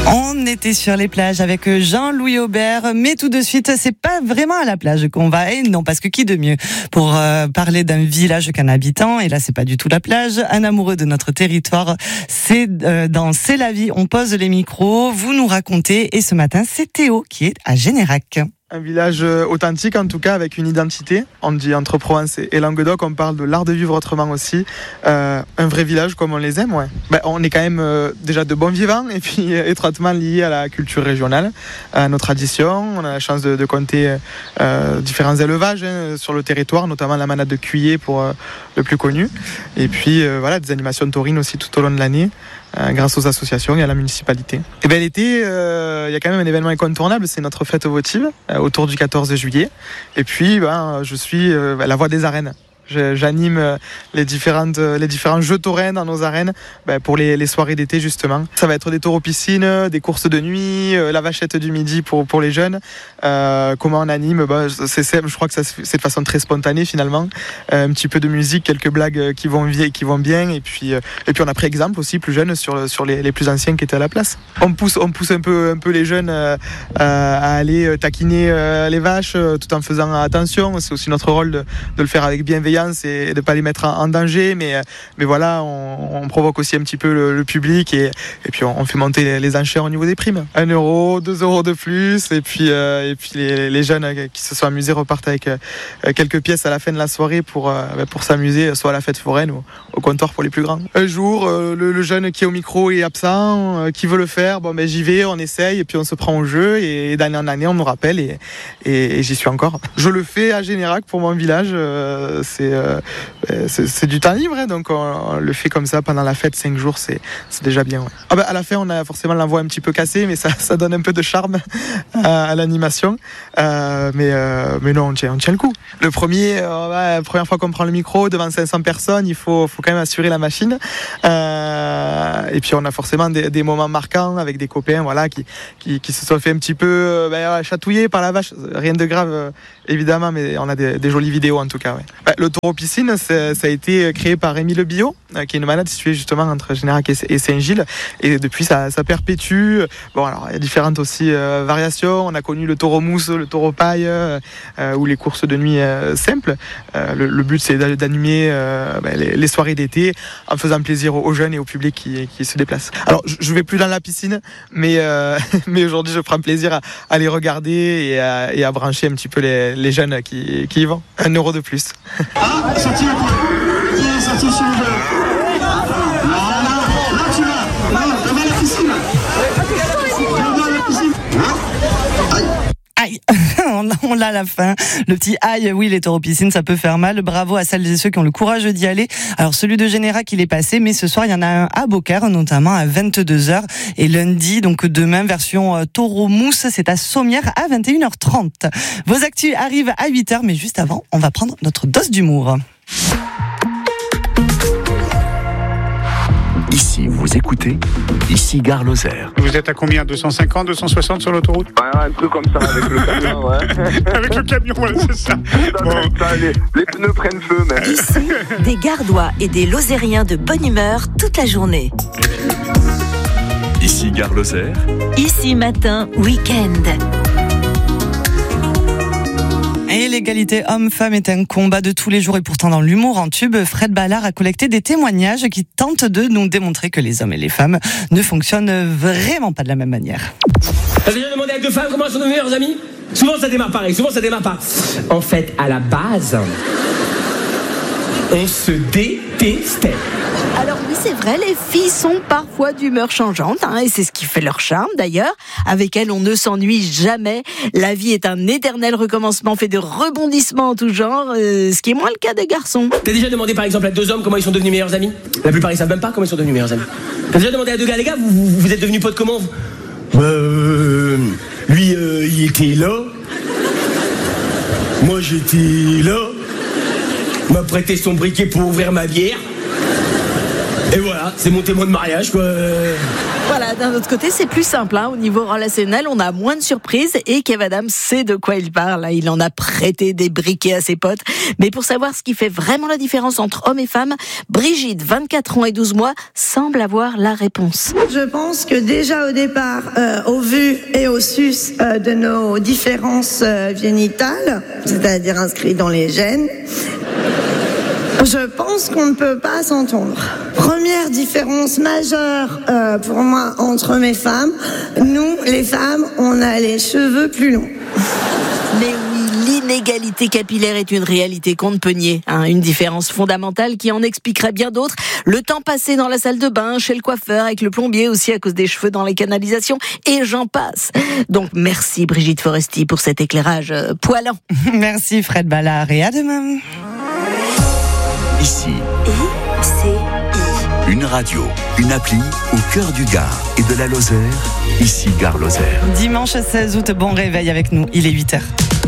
On était sur les plages avec Jean-Louis Aubert, mais tout de suite, c'est pas vraiment à la plage qu'on va, et non, parce que qui de mieux pour parler d'un village qu'un habitant, et là c'est pas du tout la plage, un amoureux de notre territoire, c'est dans C'est la vie, on pose les micros, vous nous racontez, et ce matin c'est Théo qui est à Générac. Un village authentique en tout cas, avec une identité. On dit entre Provence et Languedoc, on parle de l'art de vivre autrement aussi. Un vrai village comme on les aime, ouais. On est quand même déjà de bons vivants et puis étroitement liés à la culture régionale, à nos traditions. On a la chance de compter différents élevages sur le territoire, notamment la manade de Cuillé pour le plus connu. Et puis voilà, des animations taurines aussi tout au long de l'année. Grâce aux associations et à la municipalité. Et bien l'été, il y a quand même un événement incontournable, c'est notre fête votive autour du 14 juillet. Et puis je suis la voix des arènes. J'anime les différents jeux taurins dans nos arènes pour les soirées d'été justement. Ça va être des taureaux piscines, des courses de nuit, la vachette du midi pour les jeunes. Comment on anime, je crois que c'est de façon très spontanée finalement. Un petit peu de musique, quelques blagues qui vont bien et puis on a pris exemple aussi plus jeunes sur les plus anciens qui étaient à la place. On pousse un peu les jeunes à aller taquiner les vaches tout en faisant attention. C'est aussi notre rôle de le faire avec bienveillance et de ne pas les mettre en danger, mais voilà, on provoque aussi un petit peu le public et puis on fait monter les enchères au niveau des primes. 1 euro, 2 euros de plus, et puis les jeunes qui se sont amusés repartent avec quelques pièces à la fin de la soirée pour s'amuser, soit à la fête foraine ou au comptoir pour les plus grands. Un jour, le jeune qui est au micro est absent, qui veut le faire, j'y vais, on essaye, et puis on se prend au jeu, et d'année en année on nous rappelle, et j'y suis encore. Je le fais à Générac pour mon village, c'est du temps libre, donc on le fait comme ça pendant la fête, 5 jours, c'est déjà bien. Ouais. À la fin, on a forcément la voix un petit peu cassée, mais ça donne un peu de charme à l'animation. Mais non, on tient le coup. La première fois qu'on prend le micro devant 500 personnes, il faut quand même assurer la machine. Et puis on a forcément des moments marquants avec des copains, voilà, qui se sont fait un petit peu chatouiller par la vache. Rien de grave, évidemment, mais on a des jolies vidéos en tout cas. Ouais. Le taureau piscine, ça a été créé par Rémi Le Bio, qui est une manade située justement entre Générac et Saint-Gilles, et depuis ça perpétue. Alors il y a différentes aussi variations. On a connu le taureau mousse, le taureau paille, ou les courses de nuit simples. Le but c'est d'animer les soirées d'été en faisant plaisir aux jeunes et au public qui se déplacent. Alors je vais plus dans la piscine, mais aujourd'hui je prends plaisir à les regarder et à brancher un petit peu les jeunes qui y vont. 1 euro de plus. Sorti un peu. Qui est sorti sur le jeu. Là tu vas. Là, devant la piscine. Devant la piscine. Aïe, on l'a à la fin. Le petit aïe, oui, les taureaux piscines, ça peut faire mal. Bravo à celles et ceux qui ont le courage d'y aller. Alors, celui de Générac, il est passé, mais ce soir, il y en a un à Beaucaire, notamment à 22h. Et lundi, donc demain, version taureau mousse, c'est à Sommières à 21h30. Vos actus arrivent à 8h, mais juste avant, on va prendre notre dose d'humour. Ici, vous écoutez, ici Gare Lozère. Vous êtes à combien? 250, 260 sur l'autoroute? Un truc comme ça avec le camion, ouais. Avec le camion, voilà, c'est ça. Les pneus prennent feu, même. Ici, des Gardois et des Lozériens de bonne humeur toute la journée. Ici Gare Lozère. Ici matin, week-end. Et l'égalité homme-femme est un combat de tous les jours, et pourtant dans l'humour en tube, Fred Ballard a collecté des témoignages qui tentent de nous démontrer que les hommes et les femmes ne fonctionnent vraiment pas de la même manière. T'as déjà demandé à 2 femmes comment sont nos meilleurs amis? Souvent ça démarre pareil, souvent ça démarre pas. En fait, à la base, on se détestait. Alors oui, c'est vrai, les filles sont parfois d'humeur changeante, et c'est ce qui fait leur charme d'ailleurs. Avec elles, on ne s'ennuie jamais. La vie est un éternel recommencement fait de rebondissements en tout genre, ce qui est moins le cas des garçons. T'as déjà demandé par exemple à 2 hommes comment ils sont devenus meilleurs amis? La plupart ils savent même pas comment ils sont devenus meilleurs amis. T'as déjà demandé à 2 gars, les gars, vous êtes devenus potes comment? Lui, il était là. Moi, j'étais là. M'a prêté son briquet pour ouvrir ma bière. Et voilà, c'est mon témoin de mariage, quoi. Voilà, d'un autre côté, c'est plus simple. Au niveau relationnel, on a moins de surprises et Kev Adams sait de quoi il parle. Il en a prêté des briquets à ses potes. Mais pour savoir ce qui fait vraiment la différence entre hommes et femmes, Brigitte, 24 ans et 12 mois, semble avoir la réponse. Je pense que déjà au départ, au vu et au sus de nos différences génitales, c'est-à-dire inscrites dans les gènes, je pense qu'on ne peut pas s'entendre. Première différence majeure pour moi entre hommes et femmes, nous, les femmes, on a les cheveux plus longs. Mais oui, l'inégalité capillaire est une réalité qu'on ne peut nier. Une différence fondamentale qui en expliquerait bien d'autres. Le temps passé dans la salle de bain, chez le coiffeur, avec le plombier aussi à cause des cheveux dans les canalisations, et j'en passe. Donc merci Brigitte Foresti pour cet éclairage poilant. Merci Fred Ballard et à demain. Ici, une radio, une appli au cœur du Gard et de la Lozère. Ici Gare Lozère. Dimanche 16 août, bon réveil avec nous, il est 8h.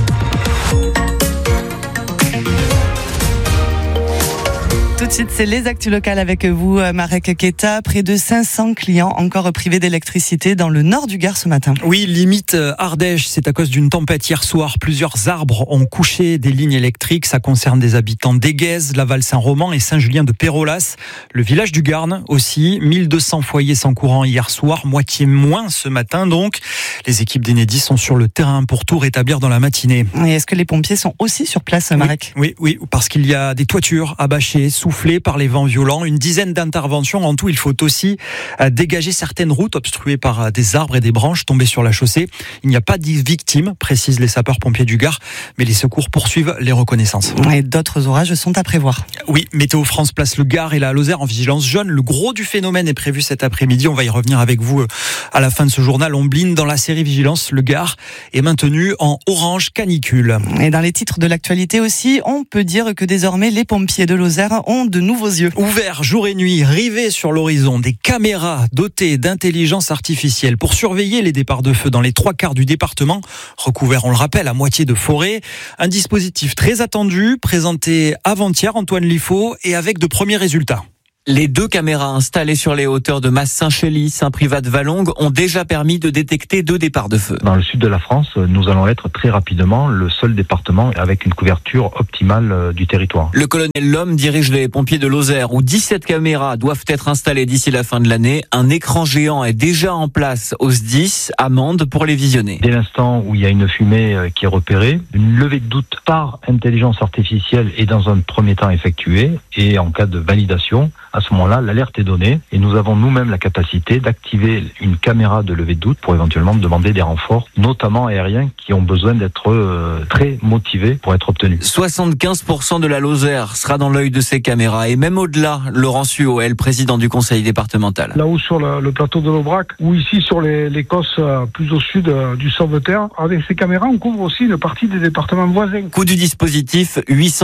Tout de suite, c'est les actus locales avec vous, Marek Keta. Près de 500 clients encore privés d'électricité dans le nord du Gard ce matin. Oui, limite Ardèche, c'est à cause d'une tempête hier soir. Plusieurs arbres ont couché des lignes électriques. Ça concerne des habitants d'Éguez, Laval-Saint-Roman et Saint-Julien de Pérolas. Le village du Garn aussi, 1200 foyers sans courant hier soir, moitié moins ce matin donc. Les équipes d'Enedis sont sur le terrain pour tout rétablir dans la matinée. Et est-ce que les pompiers sont aussi sur place, Marek ? Oui, parce qu'il y a des toitures abâchées, soufflées par les vents violents. Une dizaine d'interventions. En tout, il faut aussi dégager certaines routes obstruées par des arbres et des branches tombées sur la chaussée. Il n'y a pas de victimes, précisent les sapeurs-pompiers du Gard, mais les secours poursuivent les reconnaissances. Et d'autres orages sont à prévoir. Oui, Météo France place le Gard et la Lozère en vigilance jaune. Le gros du phénomène est prévu cet après-midi. On va y revenir avec vous à la fin de ce journal. Omblin, dans la série Vigilance, le Gard est maintenu en orange canicule. Et dans les titres de l'actualité aussi, on peut dire que désormais les pompiers de Lozère ont de nouveaux yeux. Ouverts jour et nuit, rivés sur l'horizon, des caméras dotées d'intelligence artificielle pour surveiller les départs de feu dans les 3/4 du département, recouvert, on le rappelle, à moitié de forêt. Un dispositif très attendu, présenté avant-hier, Antoine Liffaut, et avec de premiers résultats. Les 2 caméras installées sur les hauteurs de Masse-Saint-Chély, Saint-Privat-de-Vallongue ont déjà permis de détecter 2 départs de feu. Dans le sud de la France, nous allons être très rapidement le seul département avec une couverture optimale du territoire. Le colonel Lhomme dirige les pompiers de Lozère où 17 caméras doivent être installées d'ici la fin de l'année. Un écran géant est déjà en place au SDIS, amende pour les visionner. Dès l'instant où il y a une fumée qui est repérée, une levée de doute par intelligence artificielle est dans un premier temps effectuée et en cas de validation, à ce moment-là, l'alerte est donnée et nous avons nous-mêmes la capacité d'activer une caméra de levée de doute pour éventuellement demander des renforts, notamment aériens, qui ont besoin d'être très motivés pour être obtenus. 75% de la Lozère sera dans l'œil de ces caméras et même au-delà. Laurent Suot est le président du conseil départemental. Là-haut sur le plateau de l'Aubrac ou ici sur les Cosses plus au sud du Sauveterre, avec ces caméras, on couvre aussi une partie des départements voisins. Coût du dispositif,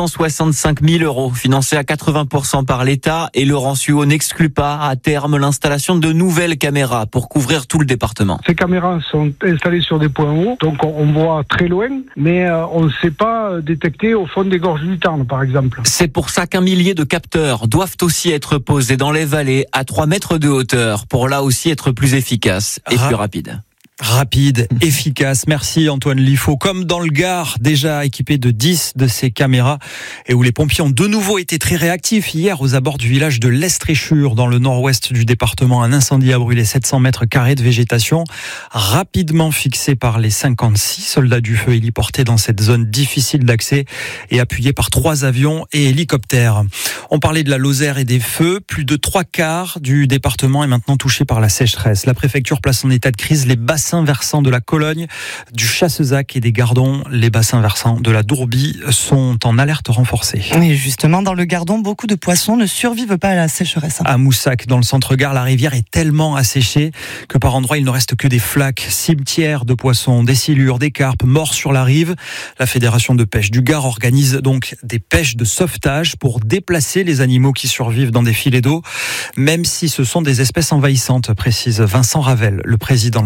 865 000 €, financé à 80% par l'État et Laurent Suot n'exclut pas à terme l'installation de nouvelles caméras pour couvrir tout le département. Ces caméras sont installées sur des points hauts, donc on voit très loin, mais on ne sait pas détecter au fond des gorges du Tarn, par exemple. C'est pour ça qu'un millier de capteurs doivent aussi être posés dans les vallées à 3 mètres de hauteur pour là aussi être plus efficaces et plus rapides. Rapide, efficace. Merci Antoine Liffaut. Comme dans le Gard, déjà équipé de 10 de ces caméras et où les pompiers ont de nouveau été très réactifs hier aux abords du village de l'Estréchure dans le nord-ouest du département. Un incendie a brûlé 700 mètres carrés de végétation, rapidement fixé par les 56 soldats du feu héliportés dans cette zone difficile d'accès et appuyés par 3 avions et hélicoptères. On parlait de la Lozère et des feux. Plus de 3/4 du département est maintenant touché par la sécheresse. La préfecture place en état de crise les bassins versants de la Cologne, du Chassezac et des Gardons. Les bassins versants de la Dourbie sont en alerte renforcée. Et justement, dans le Gardon, beaucoup de poissons ne survivent pas à la sécheresse. À Moussac, dans le centre-Gard, la rivière est tellement asséchée que par endroits, il ne reste que des flaques. Cimetières de poissons, des silures, des carpes morts sur la rive. La Fédération de pêche du Gard organise donc des pêches de sauvetage pour déplacer les animaux qui survivent dans des filets d'eau, même si ce sont des espèces envahissantes, précise Vincent Ravel, le président de la Fédération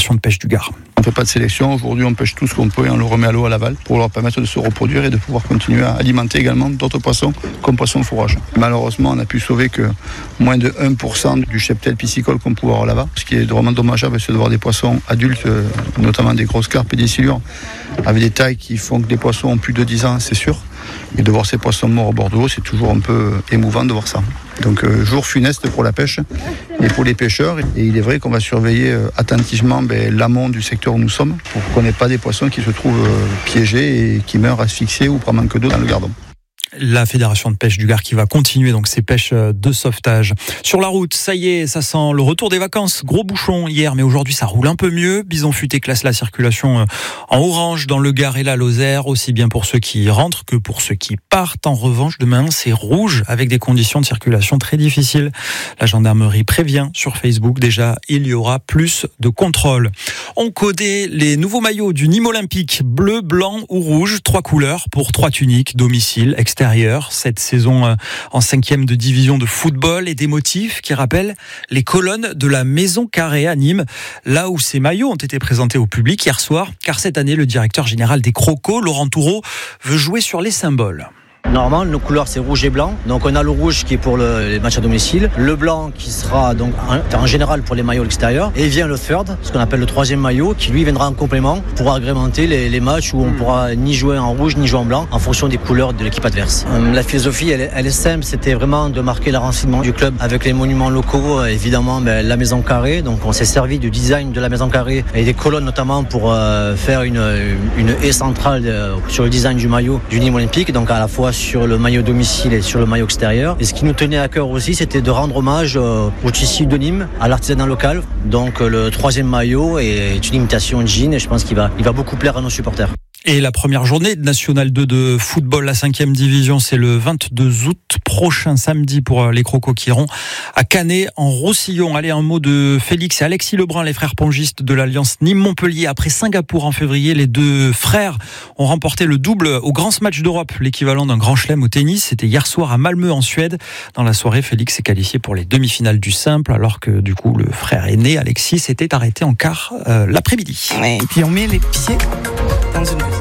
Fédération de pêche du Gard. On ne fait pas de sélection. Aujourd'hui, on pêche tout ce qu'on peut et on le remet à l'eau à l'aval pour leur permettre de se reproduire et de pouvoir continuer à alimenter également d'autres poissons comme poissons fourrage. Malheureusement, on n'a pu sauver que moins de 1% du cheptel piscicole qu'on pouvait avoir là-bas. Ce qui est vraiment dommageable, c'est de voir des poissons adultes, notamment des grosses carpes et des silures, avec des tailles qui font que des poissons ont plus de 10 ans, c'est sûr. Et de voir ces poissons morts au bord de l'eau, c'est toujours un peu émouvant de voir ça. Donc jour funeste pour la pêche et pour les pêcheurs. Et il est vrai qu'on va surveiller attentivement l'amont du secteur où nous sommes pour qu'on n'ait pas des poissons qui se trouvent piégés et qui meurent asphyxiés ou par manque d'eau dans le Gardon. La Fédération de pêche du Gard qui va continuer donc ses pêches de sauvetage. Sur la route, ça y est, ça sent le retour des vacances. Gros bouchon hier, mais aujourd'hui ça roule un peu mieux. Bison Futé classe la circulation en orange dans le Gard et la Lozère, aussi bien pour ceux qui rentrent que pour ceux qui partent. En revanche, demain c'est rouge avec des conditions de circulation très difficiles. La gendarmerie prévient sur Facebook déjà, il y aura plus de contrôles. On codait les nouveaux maillots du Nîmes Olympique, bleu, blanc ou rouge, 3 couleurs pour 3 tuniques, domicile, extérieur. Cette saison en 5e de division de football et des motifs qui rappellent les colonnes de la Maison Carrée à Nîmes, là où ces maillots ont été présentés au public hier soir, car cette année, le directeur général des Crocos, Laurent Toureau, veut jouer sur les symboles. Normalement, nos couleurs, c'est rouge et blanc. Donc, on a le rouge qui est pour les matchs à domicile. Le blanc qui sera donc en général pour les maillots à l'extérieur. Et vient le third, ce qu'on appelle le 3e maillot, qui lui viendra en complément pour agrémenter les matchs où on pourra ni jouer en rouge ni jouer en blanc en fonction des couleurs de l'équipe adverse. La philosophie, elle est simple. C'était vraiment de marquer l'enracinement du club avec les monuments locaux. Évidemment, la Maison Carrée. Donc, on s'est servi du design de la Maison Carrée et des colonnes notamment pour faire une haie centrale sur le design du maillot du Nîmes Olympique. Donc, à la fois sur le maillot domicile et sur le maillot extérieur. Et ce qui nous tenait à cœur aussi, c'était de rendre hommage au tissu de Nîmes, à l'artisanat local. Donc le 3e maillot est une imitation de jean et je pense qu'il va beaucoup plaire à nos supporters. Et la première journée de National 2 de football, la 5e division, c'est le 22 août prochain, samedi, pour les Crocos qui iront à Canet, en Roussillon. Allez, un mot de Félix et Alexis Lebrun, les frères pongistes de l'Alliance Nîmes-Montpellier. Après Singapour en février, les deux frères ont remporté le double au Grand Smash d'Europe, l'équivalent d'un grand chelem au tennis. C'était hier soir à Malmö, en Suède. Dans la soirée, Félix s'est qualifié pour les demi-finales du simple, alors que du coup, le frère aîné, Alexis, s'était arrêté en quart l'après-midi. Ouais, et puis on met les pieds dans une musique.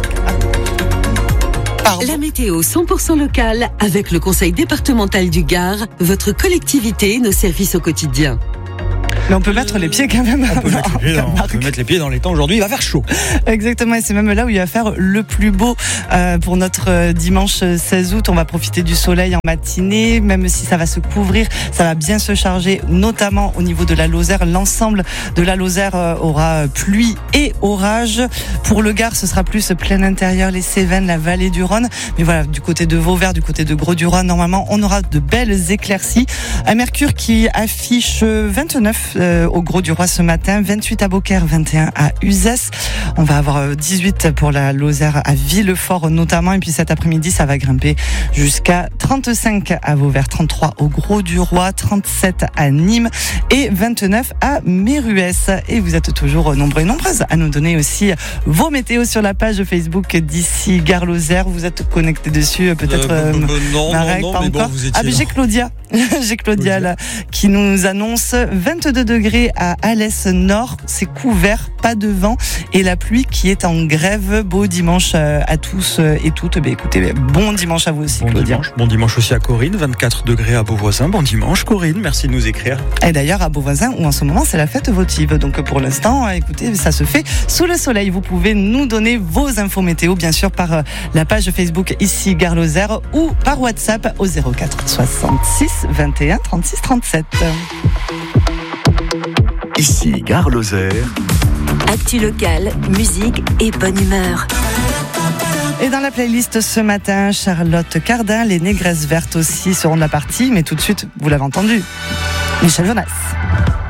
La météo 100% locale avec le Conseil départemental du Gard, votre collectivité, nos services au quotidien. Mais on peut mettre les pieds quand même. On peut mettre les pieds dans les temps. Aujourd'hui, il va faire chaud. Exactement, et c'est même là où il va faire le plus beau pour notre dimanche 16 août. On va profiter du soleil en matinée, même si ça va se couvrir, ça va bien se charger, notamment au niveau de la Lozère. L'ensemble de la Lozère aura pluie et orage. Pour le Gard, ce sera plus plein intérieur, les Cévennes, la vallée du Rhône. Mais voilà, du côté de Vauvert, du côté de Gros-du-Rhône, normalement, on aura de belles éclaircies. Un mercure qui affiche 29 au Gros-du-Roi ce matin, 28 à Beaucaire, 21 à Uzès. On va avoir 18 pour la Lozère à Villefort notamment. Et puis cet après-midi, ça va grimper jusqu'à 35 à Vauvert, 33 au Gros-du-Roi, 37 à Nîmes et 29 à Méruès. Et vous êtes toujours nombreux et nombreuses à nous donner aussi vos météos sur la page Facebook d'ici Gare Lozère. Vous êtes connectés dessus, peut-être non, Marek, non, pas mais encore. bon, vous étiez Ah, mais j'ai Claudia. J'ai Claudia là, qui nous annonce 22 degrés à Alès Nord. C'est couvert, pas de vent et la pluie qui est en grève. Beau dimanche à tous et toutes. Écoutez, bon dimanche à vous aussi, Claudia. Bon dimanche aussi à Corinne, 24 degrés à Beauvoisin. Bon dimanche, Corinne, merci de nous écrire. Et d'ailleurs, à Beauvoisin, où en ce moment, c'est la fête votive. Donc pour l'instant, écoutez, ça se fait sous le soleil. Vous pouvez nous donner vos infos météo, bien sûr, par la page Facebook ici Gare Lozère ou par WhatsApp au 04 66 21 36 37. Ici Gare Lozère. Actu locale, musique et bonne humeur. Et dans la playlist ce matin, Charlotte Cardin, les Négresses Vertes aussi seront de la partie, mais tout de suite, vous l'avez entendu, Michel Jonas.